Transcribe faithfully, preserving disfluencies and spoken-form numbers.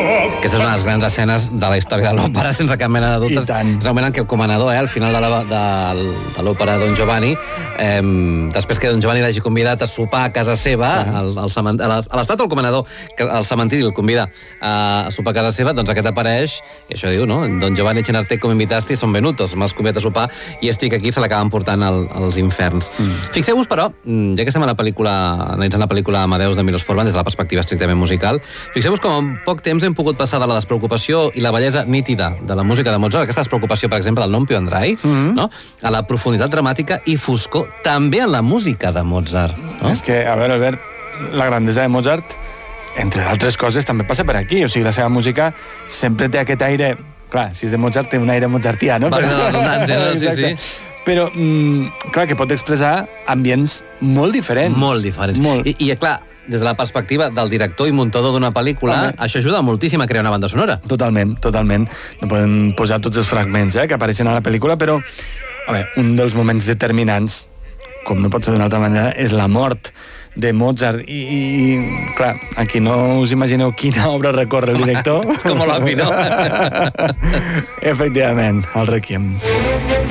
Aquesta és una de les grans escenes de la història de l'òpera, sense cap mena de dubtes. És el moment en què el comanador, eh, al final de, la, de, de l'òpera Don Giovanni, eh, després que Don Giovanni l'hagi convidat a sopar a casa seva, uh-huh. al, al cement, a l'estat el comanador, que al cementiri el convida a, a sopar a casa seva, doncs aquest apareix, i això diu, no? Don Giovanni Chinarte, com invitasti, són venutos, m'has convidat a sopar, i estic aquí, se l'acaben portant al, als inferns. Mm. Fixeu-vos, però, ja que estem a la pel·lícula, analitzant la pel·lícula Amadeus de Milos Forman, des de la perspectiva estrictament musical, fixeu-vos com en poc temps hem pogut passar de la despreocupació i la bellesa nítida de la música de Mozart, aquesta despreocupació, per exemple, del Non più andrai, mm-hmm. no? A la profunditat dramàtica i foscor també en la música de Mozart. No? És que, a veure, Albert, la grandesa de Mozart, entre altres coses, també passa per aquí. O sigui, la seva música sempre té aquest aire... Clar, si és de Mozart, té un aire mozartià, no? Va, però... no, no, sí, sí. Però, mm, clar, que pot expressar ambients molt diferents. Molt diferents. Molt. I, I, clar, des de la perspectiva del director i muntador d'una pel·lícula, Home. això ajuda moltíssim a crear una banda sonora. Totalment, totalment. No podem posar tots els fragments eh, que apareixen a la pel·lícula, però a veure, un dels moments determinants, com no pot ser d'una altra manera, és la mort de Mozart. I, i clar, aquí no us imagineu quina obra recorre el director. És com l'opi, no? Efectivament, el Requiem.